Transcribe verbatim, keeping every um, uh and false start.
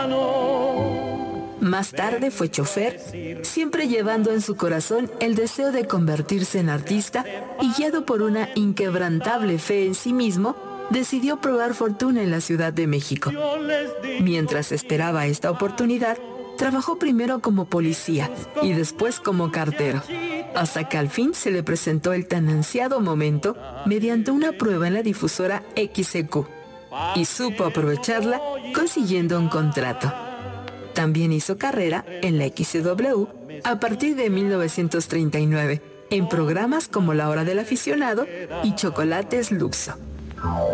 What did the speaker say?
Más tarde fue chofer, siempre llevando en su corazón el deseo de convertirse en artista y guiado por una inquebrantable fe en sí mismo, decidió probar fortuna en la Ciudad de México. Mientras esperaba esta oportunidad, trabajó primero como policía y después como cartero, hasta que al fin se le presentó el tan ansiado momento mediante una prueba en la difusora X E Q, y supo aprovecharla consiguiendo un contrato. También hizo carrera en la X C W a partir de mil novecientos treinta y nueve, en programas como La Hora del Aficionado y Chocolates Luxo.